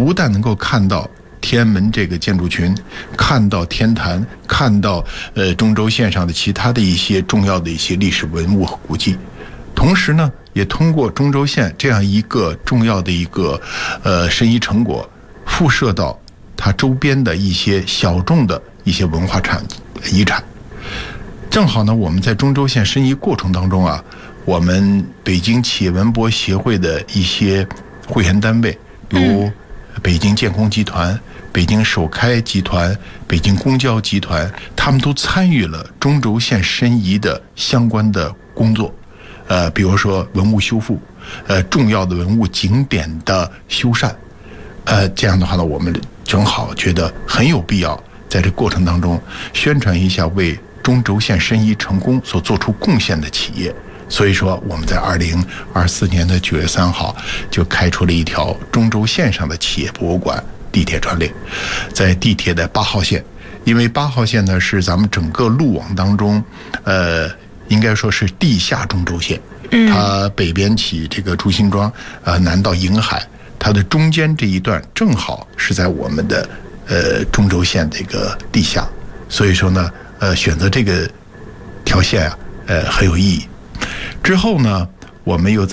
不但能够看到天安门这个建筑群，看到天坛，看到中轴线上的其他的一些重要的一些历史文物和古迹，同时呢，也通过中轴线这样一个重要的一个申遗成果，辐射到它周边的一些小众的一些文化遗产。正好呢，我们在中轴线申遗过程当中啊，我们北京企业文博协会的一些会员单位，如北京建工集团、北京首开集团、北京公交集团，他们都参与了中轴线申遗的相关的工作。比如说文物修复，重要的文物景点的修缮，这样的话呢，我们正好觉得很有必要在这过程当中宣传一下为中轴线申遗成功所做出贡献的企业。所以说我们在2024年的9月3号就开出了一条中轴线上的企业博物馆地铁专列，在地铁的8号线，因为8号线呢是咱们整个路网当中应该说是地下中轴线，它北边起这个朱辛庄，南到瀛海，它的中间这一段正好是在我们的中轴线这个地下，所以说呢，选择这个条线啊，很有意义。之后呢，我们又